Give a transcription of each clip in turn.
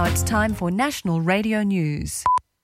it's time for National Radio News.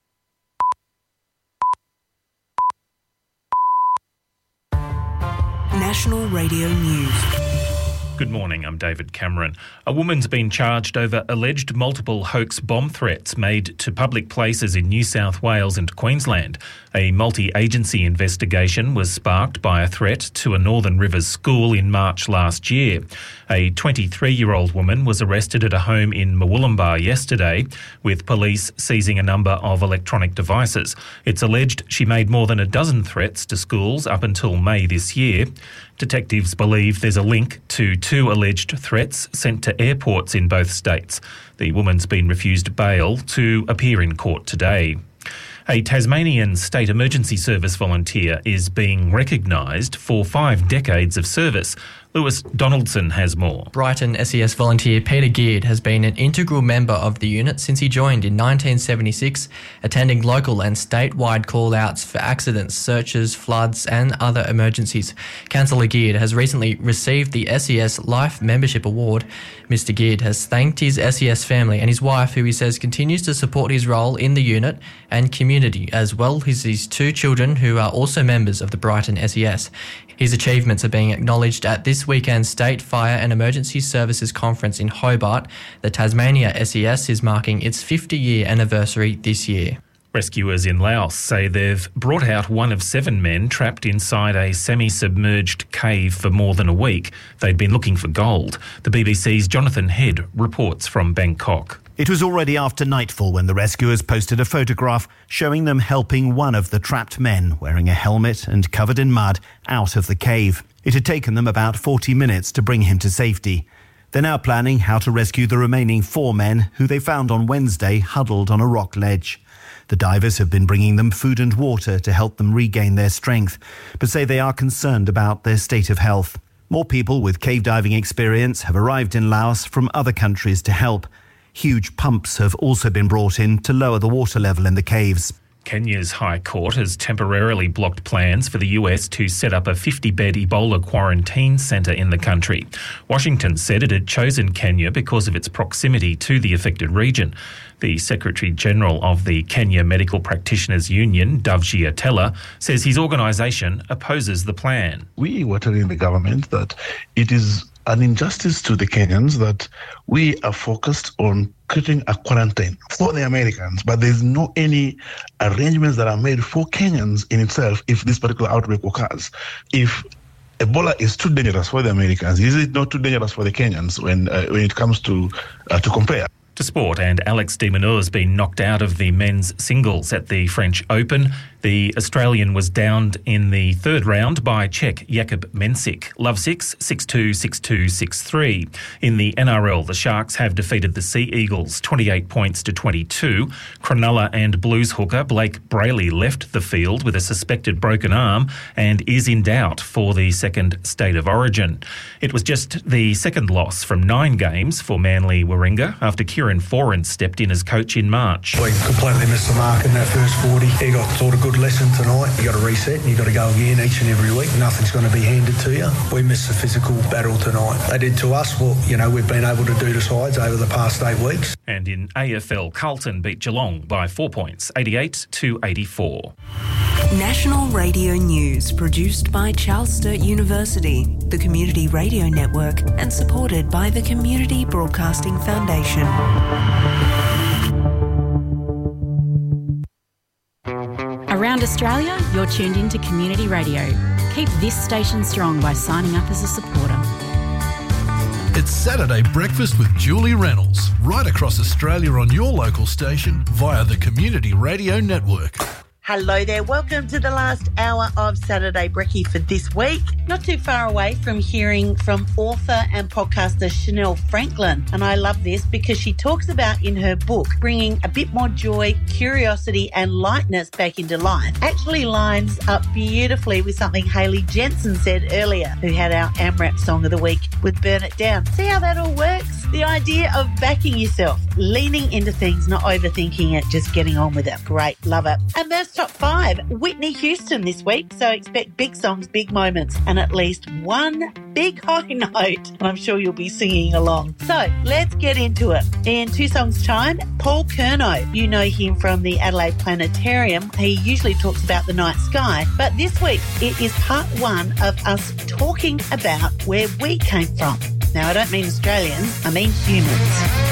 National Radio News. Good morning, I'm David Cameron. A woman's been charged over alleged multiple hoax bomb threats made to public places in New South Wales and Queensland. A multi-agency investigation was sparked by a threat to a Northern Rivers school in March last year. A 23-year-old woman was arrested at a home in Murwillumbah yesterday, with police seizing a number of electronic devices. It's alleged she made more than a dozen threats to schools up until May this year. Detectives believe there's a link to two alleged threats sent to airports in both states. The woman's been refused bail to appear in court today. A Tasmanian State Emergency Service volunteer is being recognised for 5 decades of service. Lewis Donaldson has more. Brighton SES volunteer Peter Geard has been an integral member of the unit since he joined in 1976, attending local and statewide call-outs for accidents, searches, floods and other emergencies. Councillor Geard has recently received the SES Life Membership Award. Mr Geard has thanked his SES family and his wife, who he says continues to support his role in the unit and community, as well as his 2 children who are also members of the Brighton SES. His achievements are being acknowledged at this weekend's State Fire and Emergency Services Conference in Hobart. The Tasmania SES is marking its 50-year anniversary this year. Rescuers in Laos say they've brought out one of 7 men trapped inside a semi-submerged cave for more than a week. They'd been looking for gold. The BBC's Jonathan Head reports from Bangkok. It was already after nightfall when the rescuers posted a photograph showing them helping one of the trapped men, wearing a helmet and covered in mud, out of the cave. It had taken them about 40 minutes to bring him to safety. They're now planning how to rescue the remaining 4 men who they found on Wednesday huddled on a rock ledge. The divers have been bringing them food and water to help them regain their strength, but say they are concerned about their state of health. More people with cave diving experience have arrived in Laos from other countries to help. Huge pumps have also been brought in to lower the water level in the caves. Kenya's High Court has temporarily blocked plans for the US to set up a 50-bed Ebola quarantine centre in the country. Washington said it had chosen Kenya because of its proximity to the affected region. The Secretary-General of the Kenya Medical Practitioners Union, Davji Atela, says his organisation opposes the plan. We were telling the government that it is an injustice to the Kenyans that we are focused on creating a quarantine for the Americans, but there's no any arrangements that are made for Kenyans in itself if this particular outbreak occurs. If Ebola is too dangerous for the Americans, is it not too dangerous for the Kenyans when it comes to compare? To sport, and Alex de Minaur has been knocked out of the men's singles at the French Open. The Australian was downed in the 3rd round by Czech Jakub Mensik. Love 6, 6-2, 6-2, 6-3. In the NRL, the Sharks have defeated the Sea Eagles 28 points to 22. Cronulla and Blues hooker Blake Brayley left the field with a suspected broken arm and is in doubt for the second State of Origin. It was just the second loss from 9 games for Manly Warringah after Kieran Foran stepped in as coach in March. We completely missed the mark in that first 40. He got taught a good lesson tonight. You got to reset and you got to go again each and every week. Nothing's going to be handed to you. We missed the physical battle tonight. They did to us what we've been able to do to sides over the past 8 weeks. And in AFL, Carlton beat Geelong by 4 points, 88-84. National Radio News, produced by Charles Sturt University, the Community Radio Network, and supported by the Community Broadcasting Foundation. Around Australia, you're tuned in to Community Radio. Keep this station strong by signing up as a supporter. It's Saturday Breakfast with Julie Reynolds, right across Australia on your local station via the Community Radio Network. Hello there, welcome to the last hour of Saturday Brekkie for this week. Not too far away from hearing from author and podcaster Chanel Franklin. And I love this because she talks about in her book bringing a bit more joy, curiosity and lightness back into life. Actually lines up beautifully with something Hayley Jensen said earlier, who had our AMRAP Song of the Week with Burn It Down. See how that all works? The idea of backing yourself, leaning into things, not overthinking it, just getting on with it. Great, love it. And Murph's Top 5, Whitney Houston this week, so expect big songs, big moments, and at least one big high note, and I'm sure you'll be singing along. So let's get into it. In 2 songs' time, Paul Curnow. You know him from the Adelaide Planetarium. He usually talks about the night sky, but this week it is part 1 of us talking about where we came from. Now, I don't mean Australians, I mean humans.